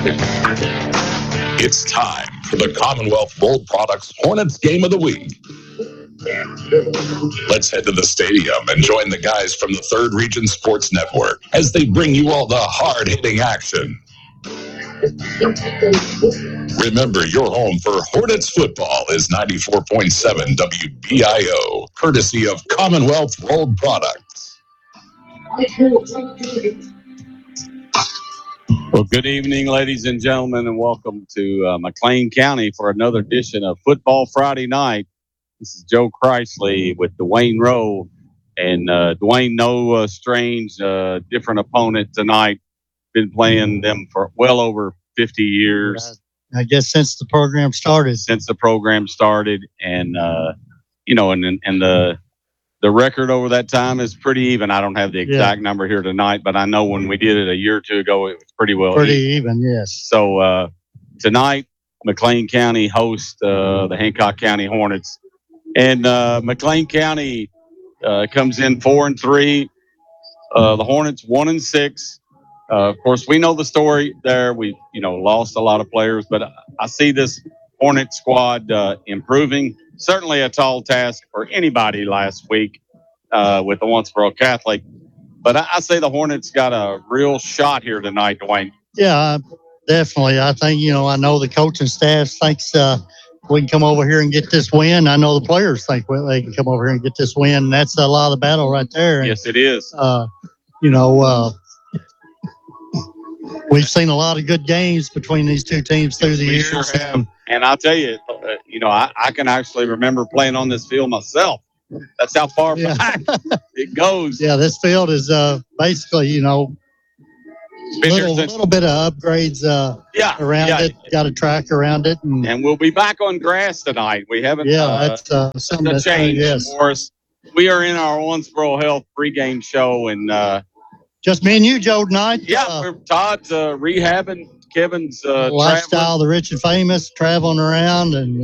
It's time for the Commonwealth Rolled Products Hornets Game of the Week. Let's head to the stadium and join the guys from the 3rd Region Sports Network as they bring you all the hard-hitting action. Remember, your home for Hornets football is 94.7 WBIO, courtesy of Commonwealth Rolled Products. Well, good evening, ladies and gentlemen, and welcome to McLean County for another edition of Football Friday Night. This is Joe Chrisley with Dwayne Rowe, and Dwayne, no strange, different opponent tonight. Been playing them for well over 50 years. I guess since the program started. And the record over that time is pretty even. I don't have the exact number here tonight, but I know when we did it a year or two ago, it was pretty even, yes. So tonight, McLean County hosts the Hancock County Hornets. And McLean County comes in 4-3. The Hornets 1-6. Of course, we know the story there. We, lost a lot of players, but I see this Hornet squad improving. Certainly a tall task for anybody last week with the Owensboro Catholic. But I say the Hornets got a real shot here tonight, Dwayne. Yeah, definitely. I think, I know the coaching staff thinks we can come over here and get this win. I know the players think they can come over here and get this win. And that's a lot of the battle right there. Yes, it is. We've seen a lot of good games between these two teams through the years. Sure have. And I'll tell you, I can actually remember playing on this field myself. That's how far back it goes. Yeah, this field is basically, little bit of upgrades around it. Got a track around it. And we'll be back on grass tonight. We haven't that's something that's changed for us. We are in our Owensboro Health pregame show, and just me and you, Joe, tonight. Yeah, Todd's rehabbing. Kevin's lifestyle, the rich and famous, traveling around, and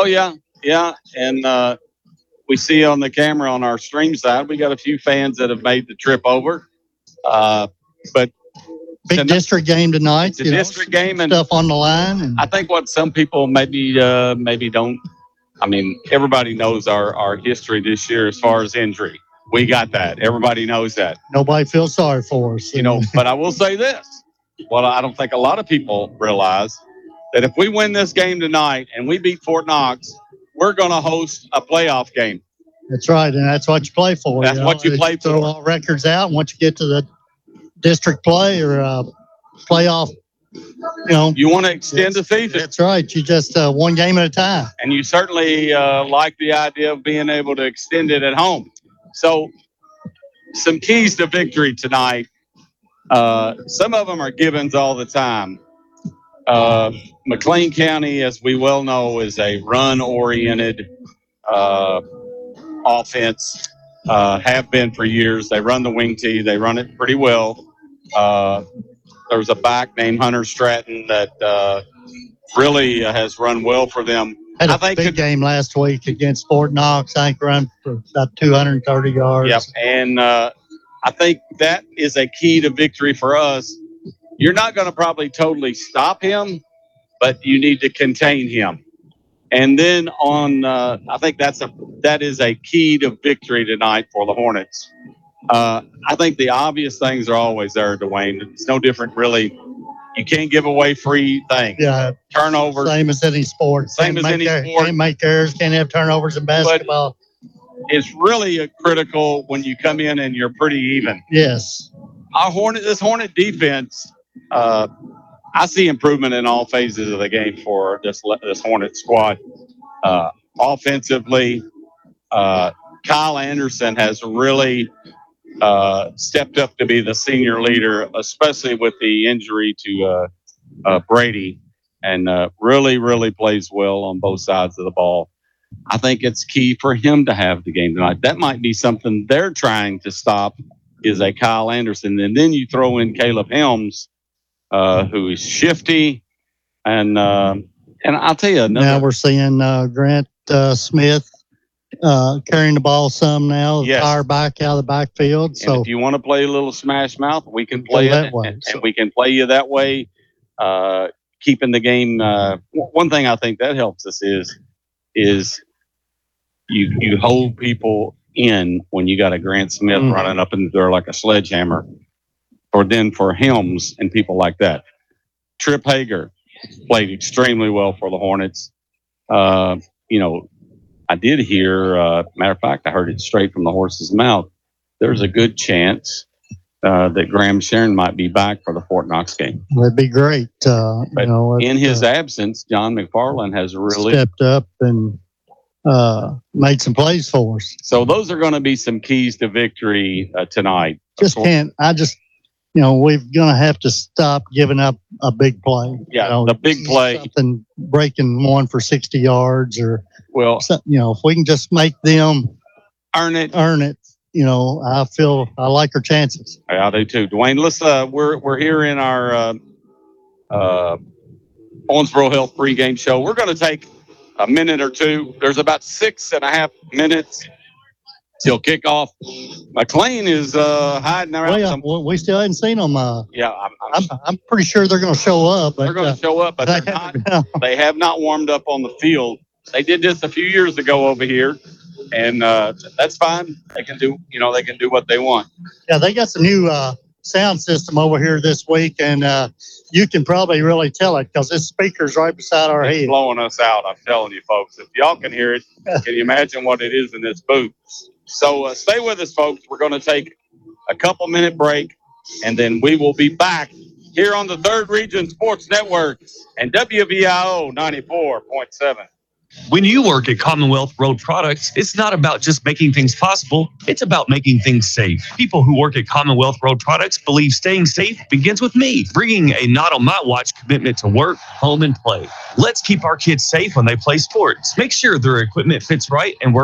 and we see on the camera on our stream side, we got a few fans that have made the trip over. But big district game tonight. It's a district game and stuff on the line. And I think what some people maybe don't. I mean, everybody knows our history this year as far as injury. We got that. Everybody knows that. Nobody feels sorry for us. But I will say this. Well, I don't think a lot of people realize that if we win this game tonight and we beat Fort Knox, we're going to host a playoff game. That's right, and that's what you play for. That's what you play for. Throw all records out, and once you get to the district play or playoff, you want to extend the season. That's right. You just one game at a time. And you certainly like the idea of being able to extend it at home. So some keys to victory tonight. Some of them are givens all the time. McLean County, as we well know, is a run-oriented offense. Have been for years. They run the wing tee. They run it pretty well. There's a back named Hunter Stratton that really has run well for them. Had a big game last week against Fort Knox. I think run for about 230 yards. Yep, and I think that is a key to victory for us. You're not going to probably totally stop him, but you need to contain him. And then I think that is a key to victory tonight for the Hornets. I think the obvious things are always there, Dwayne. It's no different, really. You can't give away free things. Yeah. Turnovers. Same as any sport. Same as any sport. Can't make errors. Can't have turnovers in basketball. But it's really critical when you come in and you're pretty even. Yes. This Hornet defense, I see improvement in all phases of the game for this Hornet squad. Offensively, Kyle Anderson has really stepped up to be the senior leader, especially with the injury to Brady, and really, really plays well on both sides of the ball. I think it's key for him to have the game tonight. That might be something they're trying to stop, is a Kyle Anderson. And then you throw in Caleb Helms, who is shifty. And I'll tell you, now we're seeing Grant Smith carrying the ball some now. Yes. Fire back out of the backfield. So if you want to play a little smash mouth, we can play it, and we can play you that way. keeping the game. One thing I think that helps us is you hold people in when you got a Grant Smith running up in there like a sledgehammer, or then for Helms and people like that. Trip Hager played extremely well for the Hornets. I did hear, matter of fact, I heard it straight from the horse's mouth. There's a good chance that Graham Sharon might be back for the Fort Knox game. That'd be great. In his absence, John McFarland has really stepped up and made some plays for us. So those are going to be some keys to victory tonight. We're going to have to stop giving up a big play. Yeah, the big play. Something breaking one for 60 yards or, if we can just make them earn it. I feel I like our chances. I do too. Dwayne, let's, we're here in our Owensboro Health pregame show. We're going to take a minute or two. There's about 6.5 minutes till kickoff. McLean is hiding around. We still haven't seen them. I'm pretty sure they're going to show up. They're going to show up, but they have not warmed up on the field. They did this a few years ago over here, and that's fine. They can do what they want. Yeah, they got some new sound system over here this week, and you can probably really tell it because this speaker's right beside our head. It's blowing us out, I'm telling you, folks. If y'all can hear it, can you imagine what it is in this booth? So stay with us, folks. We're going to take a couple-minute break, and then we will be back here on the Third Region Sports Network and WVIO 94.7. When you work at Commonwealth Road Products, it's not about just making things possible. It's about making things safe. People who work at Commonwealth Road Products believe staying safe begins with me, bringing a not on my watch commitment to work, home, and play. Let's keep our kids safe when they play sports. Make sure their equipment fits right and works